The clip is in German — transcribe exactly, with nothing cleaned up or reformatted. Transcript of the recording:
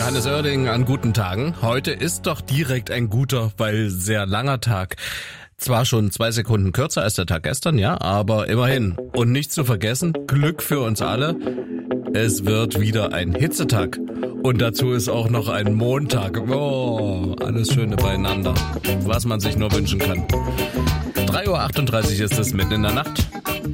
Johannes Oerding an guten Tagen. Heute ist doch direkt ein guter, weil sehr langer Tag. Zwar schon zwei Sekunden kürzer als der Tag gestern, ja, aber immerhin. Und nicht zu vergessen, Glück für uns alle, es wird wieder ein Hitzetag. Und dazu ist auch noch ein Montag. Oh, alles Schöne beieinander. Was man sich nur wünschen kann. drei Uhr achtunddreißig ist es mitten in der Nacht.